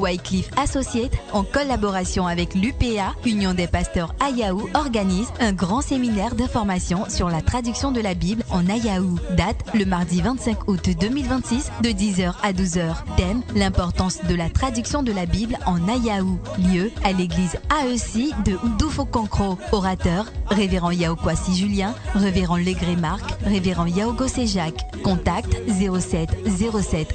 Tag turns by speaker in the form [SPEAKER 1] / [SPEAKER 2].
[SPEAKER 1] Wycliffe Associates, en collaboration avec l'UPA, Union des pasteurs Ayahu, organise un grand séminaire d'information sur la traduction de la Bible en Ayahu. Date le mardi 25 août 2026 de 10h à 12h. Thème: l'importance de la traduction de la Bible en Ayahu. Lieu: à l'église AEC de Oudoufokankro. Orateur: Révérend Yao Kwasi Julien, Révérend Legré Marc, Révérend Yao Gossé Jacques. Contact 07 07